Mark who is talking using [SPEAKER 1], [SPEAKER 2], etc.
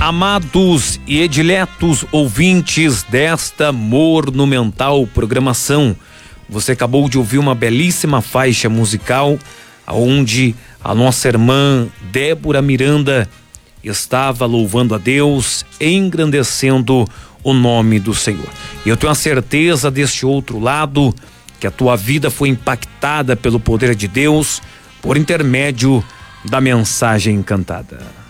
[SPEAKER 1] Amados e ediletos ouvintes desta monumental programação, você acabou de ouvir uma belíssima faixa musical onde a nossa irmã Débora Miranda estava louvando a Deus, engrandecendo o nome do Senhor. E eu tenho a certeza deste outro lado que a tua vida foi impactada pelo poder de Deus por intermédio da mensagem cantada.